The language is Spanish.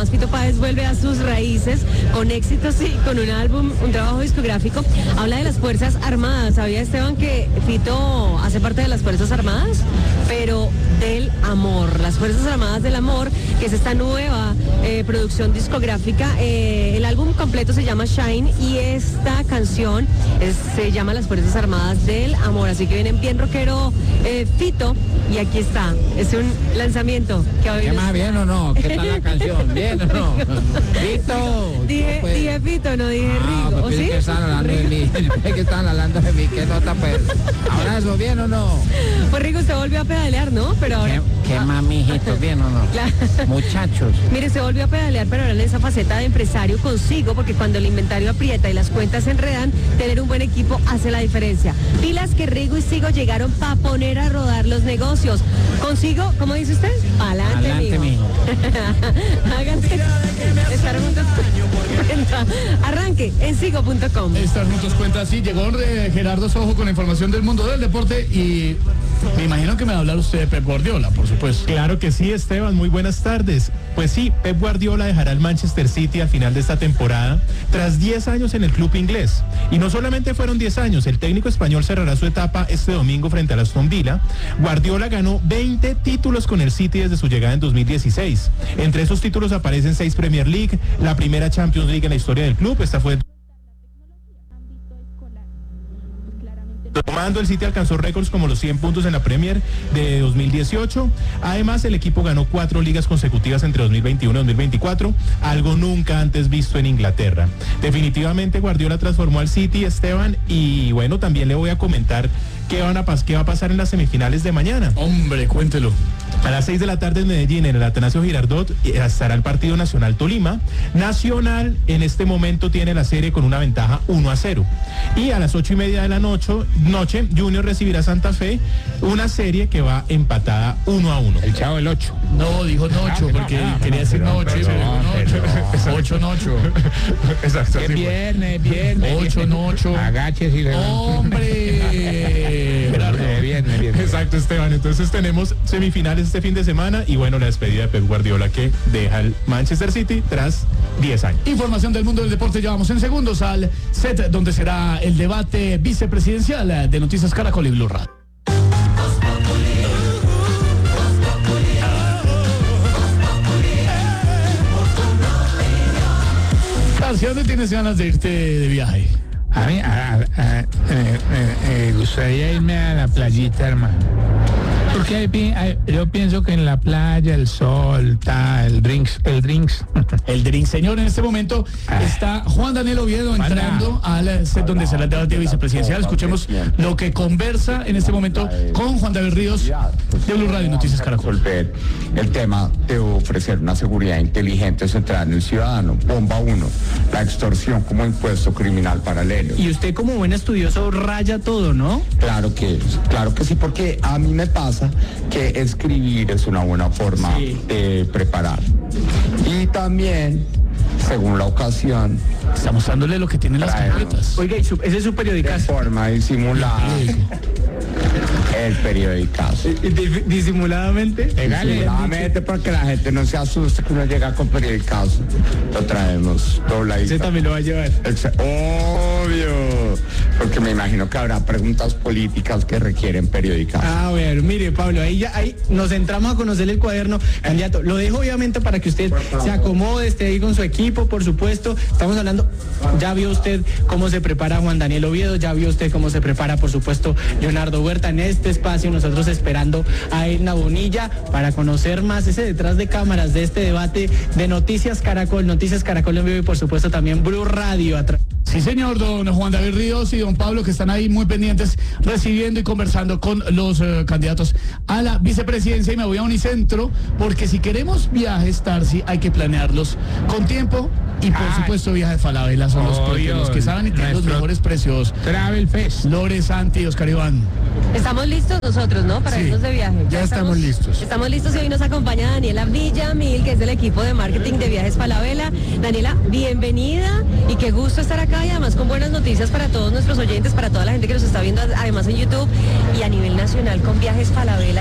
además Fito Páez vuelve a sus raíces con éxitos y con un álbum, un trabajo discográfico. Habla de las Fuerzas Armadas. ¿Sabía, Esteban, que Fito hace parte de las Fuerzas Armadas? Pero del amor, las Fuerzas Armadas del Amor, que es esta nueva producción discográfica. El álbum completo se llama Shine y esta canción se llama Las Fuerzas Armadas del Amor. Así que vienen bien rockero Fito, y aquí está. Es un lanzamiento que hoy... ¿Qué más, bien o no? ¿Qué tal la canción? ¿Bien o no? Fito. Dije Fito, no dije Rigo. ¿O sí? Que están hablando de mí. Que están hablando de mí. ¿Qué nota, pues? ¿Ahora eso bien o no? Pues Rigo, usted volvió a pedalear, ¿no? Pero ahora... ¿Qué más, mijito? ¿Bien o no? Claro. Muchachos. Mire, se volvió a pedalear, pero ahora en esa faceta de empresario consigo, porque cuando el inventario aprieta y las cuentas se enredan, tener un buen equipo hace la diferencia. Pilas que Rigo y Sigo llegaron para poner a rodar los negocios. Consigo, ¿cómo dice usted? Pa'lante, mijo. Háganse estar juntos. Arranque en sigo.com. Estar juntos cuenta así. Llegó Gerardo Sojo con la información del mundo del deporte y me imagino que me va a hablar usted de Pep Guardiola, por supuesto. Claro que sí, Esteban, muy buenas tardes. Pues sí, Pep Guardiola dejará el Manchester City al final de esta temporada, tras 10 años en el club inglés. Y no solamente fueron 10 años, el técnico español cerrará su etapa este domingo frente al Aston Villa. Guardiola ganó 20 títulos con el City desde su llegada en 2016. Entre esos títulos aparecen 6 Premier League, la primera Champions League en la historia del club. Esta fue... Tomando, el City alcanzó récords como los 100 puntos en la Premier de 2018. Además, el equipo ganó 4 ligas consecutivas entre 2021 y 2024, algo nunca antes visto en Inglaterra. Definitivamente Guardiola transformó al City, Esteban, y bueno, también le voy a comentar qué va a pasar en las semifinales de mañana. Hombre, cuéntelo. A las 6 de la tarde en Medellín, en el Atanasio Girardot, estará el partido Nacional Tolima. Nacional en este momento tiene la serie con una ventaja 1-0. Y a las 8:30 de la noche, Junior recibirá a Santa Fe, una serie que va empatada 1-1. El Chavo del 8. No, dijo Nocho, porque quería decir Noche, pero 8 Nocho. Exacto. Que bien. 8 Nocho. Agaches y... ¡Hombre! Bien. Exacto, Esteban. Entonces tenemos semifinales este fin de semana y bueno, la despedida de Pep Guardiola, que deja el Manchester City tras 10 años. Información del mundo del deporte. Llevamos en segundos al set donde será el debate vicepresidencial de Noticias Caracol y Blue Radio. ¿Hacia dónde tienes ganas de irte de viaje? A mí me gustaría irme a la playita, hermano. Porque yo pienso que en la playa, el sol, el drinks. El drink, señor, en este momento está Juan Daniel Oviedo entrando al set donde será el debate vicepresidencial. Escuchemos lo que conversa en este momento con Juan David Ríos de Blue Radio Noticias Caracol. El tema de ofrecer una seguridad inteligente centrada en el ciudadano. Bomba 1, la extorsión como impuesto criminal paralelo. Y usted, como buen estudioso, raya todo, ¿no? Claro que sí, porque a mí me pasa que escribir es una buena forma de preparar. Y también, según la ocasión, está mostrándole lo que tienen las carpetas. Oiga, ese es su periodicazo. De forma disimulada. El periodicazo. Disimuladamente. Disimuladamente, porque la gente no se asuste que uno llega con periodicazo. Lo traemos dobladito. Ese también lo va a llevar. Obvio. Porque me imagino que habrá preguntas políticas que requieren periodicazo. A ver, mire, Pablo, ahí nos entramos a conocer el cuaderno. Candidato, lo dejo obviamente para que usted se acomode, esté ahí con su equipo, por supuesto. Estamos hablando, ya vio usted cómo se prepara Juan Daniel Oviedo, ya vio usted cómo se prepara, por supuesto, Leonardo Huerta. En este espacio nosotros esperando a Edna Bonilla para conocer más ese detrás de cámaras de este debate de Noticias Caracol en vivo y por supuesto también Blue Radio. Sí, señor, don Juan David Ríos y don Pablo, que están ahí muy pendientes, recibiendo y conversando con los candidatos a la vicepresidencia. Y me voy a Unicentro, porque si queremos viajes, Tarsi, hay que planearlos con tiempo. Y por supuesto, Viajes Falabella son los que saben y tienen los mejores precios. Travel Fest. Lore, Santi, Oscar Iván. Estamos listos nosotros, ¿no? Para irnos de viaje. Ya estamos listos. Estamos listos y hoy nos acompaña Daniela Villamil, que es del equipo de marketing de Viajes Falabella. Daniela, bienvenida y qué gusto estar acá y además con buenas noticias para todos nuestros oyentes, para toda la gente que nos está viendo además en YouTube y a nivel nacional con Viajes Falabella.